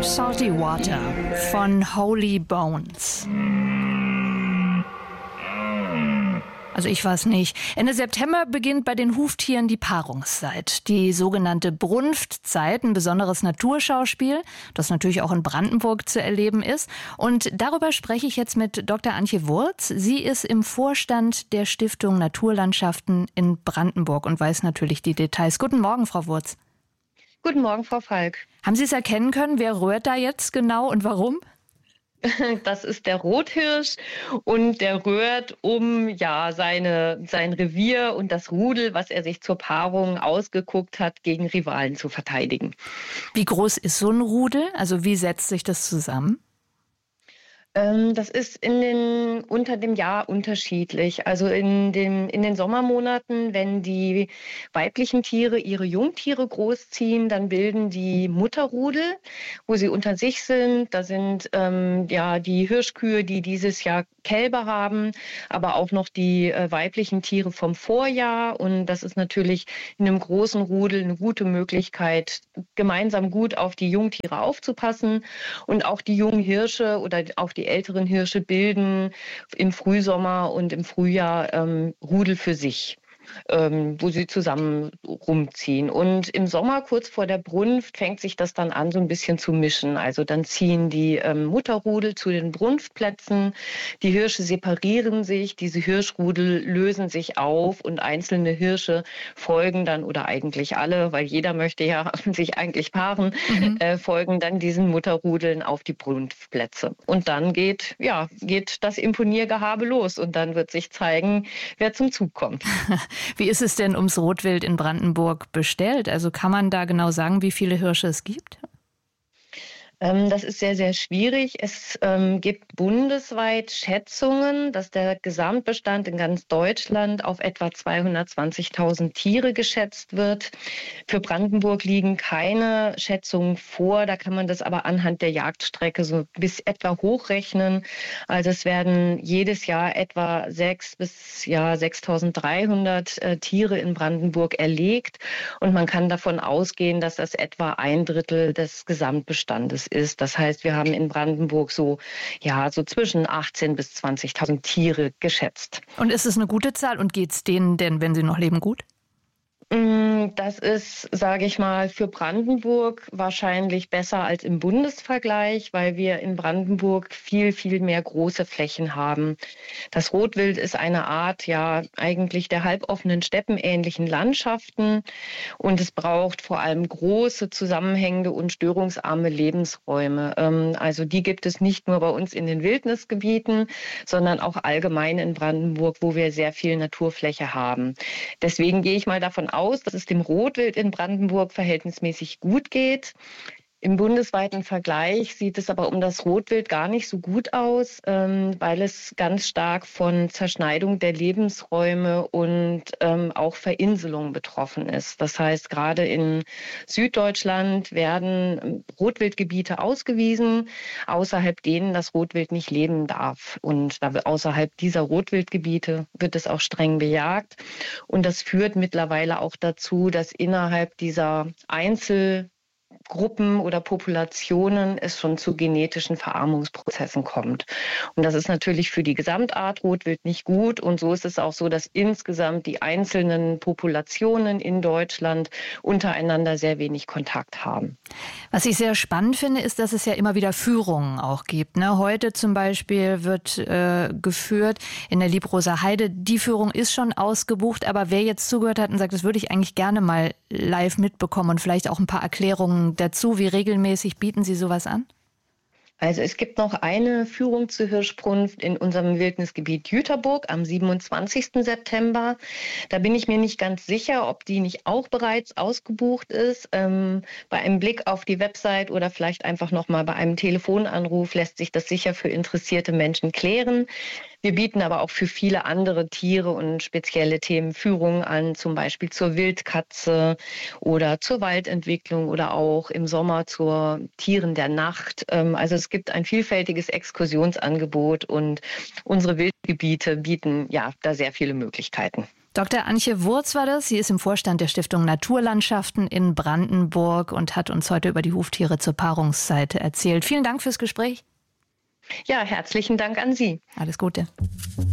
Salty Water von Holy Bones. Also ich weiß nicht. Ende September beginnt bei den Huftieren die Paarungszeit. Die sogenannte Brunftzeit, ein besonderes Naturschauspiel, das natürlich auch in Brandenburg zu erleben ist. Und darüber spreche ich jetzt mit Dr. Antje Wurz. Sie ist im Vorstand der Stiftung Naturlandschaften in Brandenburg und weiß natürlich die Details. Guten Morgen, Frau Wurz. Guten Morgen, Frau Falk. Haben Sie es erkennen können? Wer rührt da jetzt genau und warum? Das ist der Rothirsch und der rührt sein Revier und das Rudel, was er sich zur Paarung ausgeguckt hat, gegen Rivalen zu verteidigen. Wie groß ist so ein Rudel? Also wie setzt sich das zusammen? Das ist unter dem Jahr unterschiedlich. Also in den Sommermonaten, wenn die weiblichen Tiere ihre Jungtiere großziehen, dann bilden die Mutterrudel, wo sie unter sich sind. Da sind die Hirschkühe, die dieses Jahr Kälber haben, aber auch noch die weiblichen Tiere vom Vorjahr. Und das ist natürlich in einem großen Rudel eine gute Möglichkeit, gemeinsam gut auf die Jungtiere aufzupassen. Und auch die jungen Hirsche oder auch die älteren Hirsche bilden im Frühsommer und im Frühjahr Rudel für sich, wo sie zusammen rumziehen. Und im Sommer, kurz vor der Brunft, fängt sich das dann an, so ein bisschen zu mischen. Also dann ziehen die Mutterrudel zu den Brunftplätzen, die Hirsche separieren sich, diese Hirschrudel lösen sich auf und einzelne Hirsche folgen dann, oder eigentlich alle, weil jeder möchte ja sich eigentlich paaren, folgen dann diesen Mutterrudeln auf die Brunftplätze. Und dann geht das Imponiergehabe los und dann wird sich zeigen, wer zum Zug kommt. Wie ist es denn ums Rotwild in Brandenburg bestellt? Also kann man da genau sagen, wie viele Hirsche es gibt? Das ist sehr, sehr schwierig. Es gibt bundesweit Schätzungen, dass der Gesamtbestand in ganz Deutschland auf etwa 220.000 Tiere geschätzt wird. Für Brandenburg liegen keine Schätzungen vor. Da kann man das aber anhand der Jagdstrecke so bis etwa hochrechnen. Also es werden jedes Jahr etwa 6.000 bis 6.300 Tiere in Brandenburg erlegt. Und man kann davon ausgehen, dass das etwa 1/3 des Gesamtbestandes ist. Das heißt, wir haben in Brandenburg so zwischen 18.000 bis 20.000 Tiere geschätzt. Und ist es eine gute Zahl und geht es denen denn, wenn sie noch leben, gut? Das ist, sage ich mal, für Brandenburg wahrscheinlich besser als im Bundesvergleich, weil wir in Brandenburg viel, viel mehr große Flächen haben. Das Rotwild ist eine Art, eigentlich der halboffenen steppenähnlichen Landschaften und es braucht vor allem große, zusammenhängende und störungsarme Lebensräume. Also die gibt es nicht nur bei uns in den Wildnisgebieten, sondern auch allgemein in Brandenburg, wo wir sehr viel Naturfläche haben. Deswegen gehe ich mal davon aus, dass es dem Rotwild in Brandenburg verhältnismäßig gut geht. Im bundesweiten Vergleich sieht es aber um das Rotwild gar nicht so gut aus, weil es ganz stark von Zerschneidung der Lebensräume und auch Verinselung betroffen ist. Das heißt, gerade in Süddeutschland werden Rotwildgebiete ausgewiesen, außerhalb denen das Rotwild nicht leben darf. Und außerhalb dieser Rotwildgebiete wird es auch streng bejagt. Und das führt mittlerweile auch dazu, dass innerhalb dieser Einzelgruppen oder Populationen es schon zu genetischen Verarmungsprozessen kommt. Und das ist natürlich für die Gesamtart Rotwild nicht gut. Und so ist es auch so, dass insgesamt die einzelnen Populationen in Deutschland untereinander sehr wenig Kontakt haben. Was ich sehr spannend finde, ist, dass es ja immer wieder Führungen auch gibt. Heute zum Beispiel wird geführt in der Liebroser Heide. Die Führung ist schon ausgebucht, aber wer jetzt zugehört hat und sagt, das würde ich eigentlich gerne mal live mitbekommen und vielleicht auch ein paar Erklärungen dazu, wie regelmäßig bieten Sie sowas an? Also es gibt noch eine Führung zur Hirschbrunft in unserem Wildnisgebiet Jüterburg am 27. September. Da bin ich mir nicht ganz sicher, ob die nicht auch bereits ausgebucht ist. Bei einem Blick auf die Website oder vielleicht einfach nochmal bei einem Telefonanruf lässt sich das sicher für interessierte Menschen klären. Wir bieten aber auch für viele andere Tiere und spezielle Themen Führungen an, zum Beispiel zur Wildkatze oder zur Waldentwicklung oder auch im Sommer zur Tieren der Nacht. Also es gibt ein vielfältiges Exkursionsangebot und unsere Wildgebiete bieten ja da sehr viele Möglichkeiten. Dr. Antje Wurz war das. Sie ist im Vorstand der Stiftung Naturlandschaften in Brandenburg und hat uns heute über die Huftiere zur Paarungszeit erzählt. Vielen Dank fürs Gespräch. Ja, herzlichen Dank an Sie. Alles Gute.